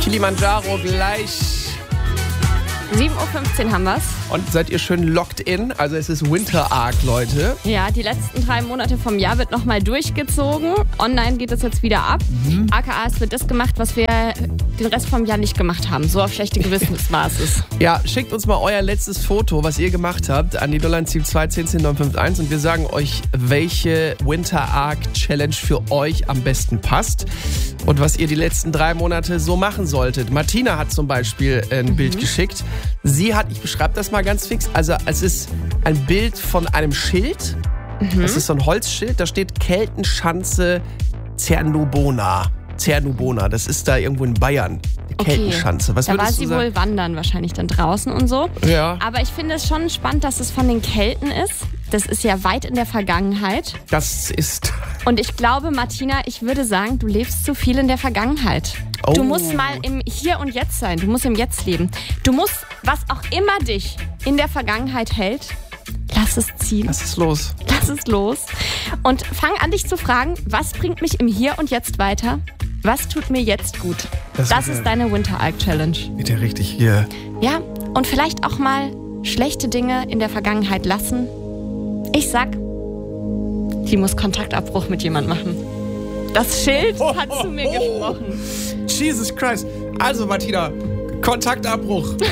Kilimanjaro gleich. 7.15 Uhr haben wir's. Und seid ihr schön locked in? Also es ist Winter Arc, Leute. Ja, die letzten 3 Monate vom Jahr wird nochmal durchgezogen. Online geht es jetzt wieder ab. AKA, es wird das gemacht, was wir den Rest vom Jahr nicht gemacht haben. So auf schlechte Gewissensbasis. Ja, schickt uns mal euer letztes Foto, was ihr gemacht habt, an die 0172 10 951 und wir sagen euch, welche Winter Arc Challenge für euch am besten passt und was ihr die letzten 3 Monate so machen solltet. Martina hat zum Beispiel ein Bild geschickt. Sie hat, ich beschreibe das mal ganz fix, also es ist ein Bild von einem Schild. Das ist so ein Holzschild, da steht Keltenschanze Cernubona. Das ist da irgendwo in Bayern, die Keltenschanze. Was da war würdest sie du sagen? wohl wandern wahrscheinlich dann draußen und so. Ja. Aber ich finde es schon spannend, dass es von den Kelten ist. Das ist ja weit in der Vergangenheit. Das ist... Und ich glaube, Martina, ich würde sagen, du lebst zu viel in der Vergangenheit. Oh. Du musst mal im Hier und Jetzt sein. Du musst im Jetzt leben. Du musst, was auch immer dich in der Vergangenheit hält, lass es ziehen. Was ist los? Lass es los. Und fang an, dich zu fragen, was bringt mich im Hier und Jetzt weiter? Was tut mir jetzt gut? Das ist deine Winter Arc Challenge. Wird ja richtig hier. Ja, und vielleicht auch mal schlechte Dinge in der Vergangenheit lassen. Ich sag, die muss Kontaktabbruch mit jemand machen. Das Schild hat zu mir gesprochen. Jesus Christ. Also Martina, Kontaktabbruch.